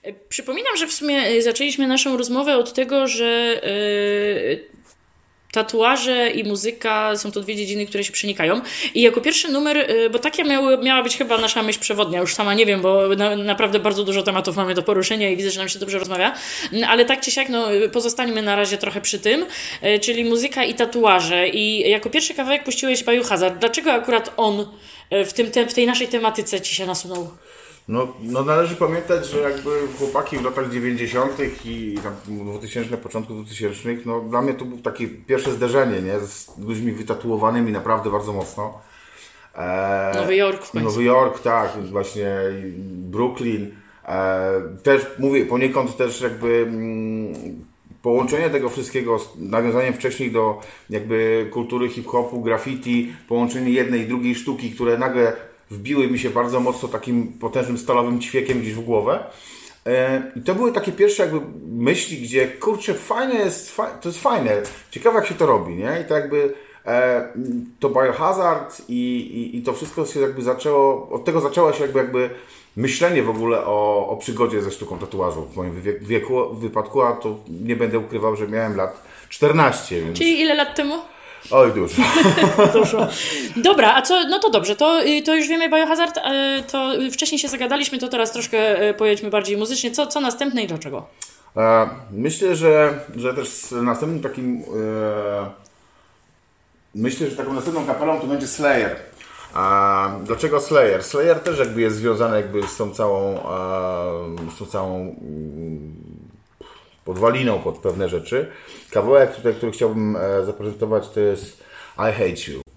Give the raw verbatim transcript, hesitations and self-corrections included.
Przypominam, że w sumie zaczęliśmy naszą rozmowę od tego, że yy, tatuaże i muzyka są to dwie dziedziny, które się przenikają. I jako pierwszy numer, yy, bo taka miały, miała być chyba nasza myśl przewodnia, już sama nie wiem, bo na, naprawdę bardzo dużo tematów mamy do poruszenia i widzę, że nam się dobrze rozmawia, ale tak czy siak, no, pozostańmy na razie trochę przy tym, yy, czyli muzyka i tatuaże. I jako pierwszy kawałek puściłeś Biohazard. Dlaczego akurat on w, tym, te, w tej naszej tematyce ci się nasunął? No, no należy pamiętać, że jakby chłopaki w latach dziewięćdziesiątych i tam dwutysięcznych, początku dwutysięcznych, no dla mnie to było takie pierwsze zderzenie, nie? Z ludźmi wytatuowanymi naprawdę bardzo mocno. E, Nowy Jork w końcu. Nowy Jork, tak, właśnie Brooklyn. E, też mówię, poniekąd też jakby mm, połączenie tego wszystkiego z nawiązaniem wcześniej do jakby kultury hip-hopu, graffiti, połączenie jednej i drugiej sztuki, które nagle wbiły mi się bardzo mocno takim potężnym stalowym ćwiekiem gdzieś w głowę. I to były takie pierwsze jakby myśli, gdzie kurczę, fajne jest, to jest fajne, ciekawe jak się to robi, nie? I to jakby e, to Biohazard i, i, i to wszystko się jakby zaczęło, od tego zaczęło się jakby, jakby myślenie w ogóle o, o przygodzie ze sztuką tatuażu w moim wieku, w wypadku, a to nie będę ukrywał, że miałem lat czternaście. Więc... Czyli ile lat temu? Oj, dużo. dużo. Dobra, a co, no to dobrze, to, to już wiemy Biohazard, to wcześniej się zagadaliśmy, to teraz troszkę pojedźmy bardziej muzycznie. Co, co następne i dlaczego? Myślę, że, że też następnym takim e, myślę, że taką następną kapelą to będzie Slayer. A dlaczego Slayer? Slayer też jakby jest związany jakby z tą całą e, z tą całą podwaliną pod pewne rzeczy. Kawałek tutaj, który chciałbym e, zaprezentować, to jest I Hate You.